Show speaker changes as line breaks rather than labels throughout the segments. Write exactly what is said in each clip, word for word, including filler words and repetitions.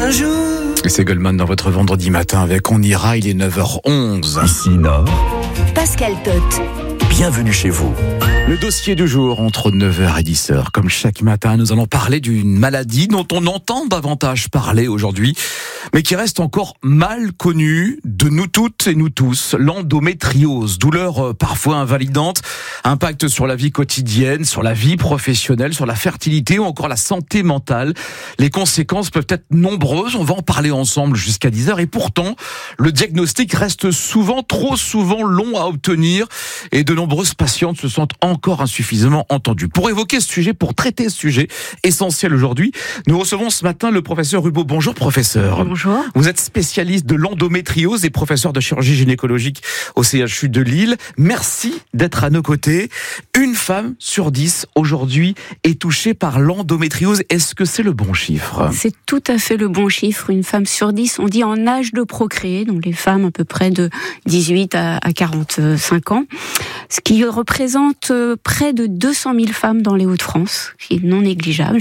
un jour.
Et c'est Goldman dans votre vendredi matin avec On ira, il est neuf heures onze.
Ici Nord,
Pascal Tot.
bienvenue chez vous.
Le dossier du jour entre neuf heures et dix heures. Comme chaque matin, nous allons parler d'une maladie dont on entend davantage parler aujourd'hui, mais qui reste encore mal connue de nous toutes et nous tous. L'endométriose, douleur parfois invalidante, impact sur la vie quotidienne, sur la vie professionnelle, sur la fertilité ou encore la santé mentale. Les conséquences peuvent être nombreuses, on va en parler ensemble jusqu'à dix heures. Et pourtant, le diagnostic reste souvent, trop souvent long à obtenir et de nombreuses patientes se sentent encore insuffisamment entendues. Pour évoquer ce sujet, pour traiter ce sujet essentiel aujourd'hui, nous recevons ce matin le professeur Rubaud. Bonjour professeur.
Bonjour.
Vous êtes spécialiste de l'endométriose et professeur de chirurgie gynécologique au C H U de Lille. Merci d'être à nos côtés. Une femme sur dix aujourd'hui est touchée par l'endométriose. Est-ce que c'est le bon chiffre ?
C'est tout à fait le bon chiffre. Une femme sur dix, on dit en âge de procréer, donc les femmes à peu près de dix-huit à quarante-cinq ans, ce qui représente près de deux cent mille femmes dans les Hauts-de-France, qui est non négligeable.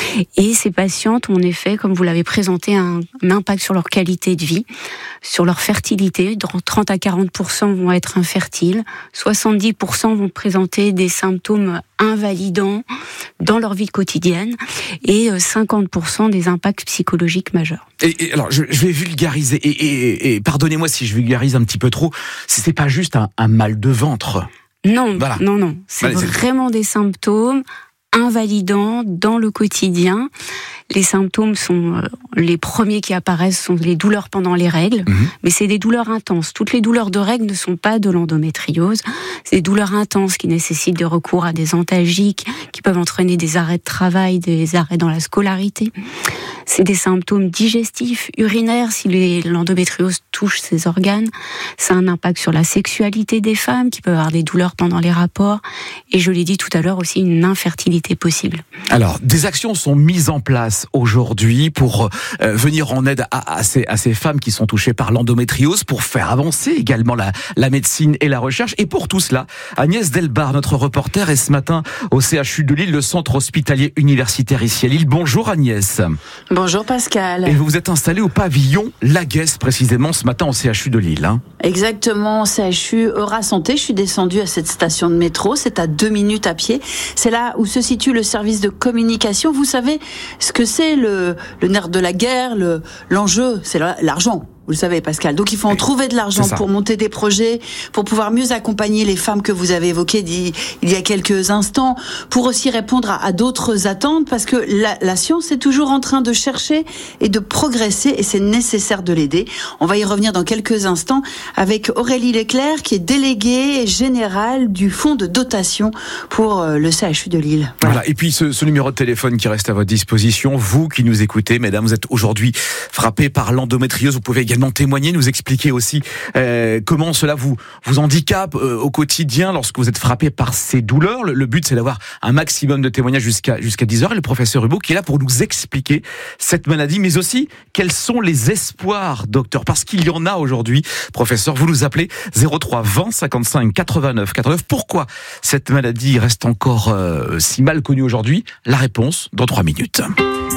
Et ces patientes ont en effet, comme vous l'avez présenté, un, un impact sur leur qualité de vie, sur leur fertilité. trente à quarante pour cent vont être infertiles, soixante-dix pour cent vont présenter des symptômes invalidants dans leur vie quotidienne et cinquante pour cent des impacts psychologiques majeurs.
Et, et alors, je, je vais vulgariser, et, et, et pardonnez-moi si je vulgarise un petit peu trop, c'est pas juste un, un mal de ventre.
Non,
voilà.
non, non. C'est
Allez,
vraiment c'est... des symptômes invalidants dans le quotidien. Les symptômes sont, euh, les premiers qui apparaissent sont les douleurs pendant les règles, mmh. mais c'est des douleurs intenses. Toutes les douleurs de règles ne sont pas de l'endométriose. C'est des douleurs intenses qui nécessitent de recours à des antalgiques, qui peuvent entraîner des arrêts de travail, des arrêts dans la scolarité. C'est des symptômes digestifs, urinaires, si les, l'endométriose touche ces organes. Ça a un impact sur la sexualité des femmes, qui peuvent avoir des douleurs pendant les rapports. Et je l'ai dit tout à l'heure aussi, une infertilité possible.
Alors, des actions sont mises en place aujourd'hui pour euh, venir en aide à, à, ces, à ces femmes qui sont touchées par l'endométriose, pour faire avancer également la, la médecine et la recherche. Et pour tout cela, Agnès Delbar, notre reporter, est ce matin au C H U de Lille, le centre hospitalier universitaire ici à Lille. Bonjour Agnès.
Bonjour Pascal.
Et vous vous êtes installée au pavillon Laguesse précisément ce matin au C H U de Lille. Hein.
Exactement, C H U Eura Santé. Je suis descendue à cette station de métro. C'est à deux minutes à pied. C'est là où se situe le service de communication. Vous savez ce que c'est le, le nerf de la guerre, le, l'enjeu, c'est l'argent. Vous le savez, Pascal. Donc, il faut en trouver de l'argent pour monter des projets, pour pouvoir mieux accompagner les femmes que vous avez évoquées il y a quelques instants, pour aussi répondre à, à d'autres attentes, parce que la, la science est toujours en train de chercher et de progresser, et c'est nécessaire de l'aider. On va y revenir dans quelques instants avec Aurélie Leclerc, qui est déléguée générale du fonds de dotation pour le C H U de Lille.
Voilà. Voilà. Et puis, ce, ce numéro de téléphone qui reste à votre disposition, vous qui nous écoutez, mesdames, vous êtes aujourd'hui frappées par l'endométriose, vous pouvez également témoigner, nous expliquer aussi euh, comment cela vous vous handicape euh, au quotidien lorsque vous êtes frappé par ces douleurs. Le, le but, c'est d'avoir un maximum de témoignages jusqu'à jusqu'à dix heures. Et le professeur Rubaud qui est là pour nous expliquer cette maladie, mais aussi quels sont les espoirs, docteur, parce qu'il y en a aujourd'hui. Professeur, vous nous appelez zéro trois vingt cinquante-cinq quatre-vingt-neuf quatre-vingt-neuf. Pourquoi cette maladie reste encore euh, si mal connue aujourd'hui ? La réponse dans trois minutes.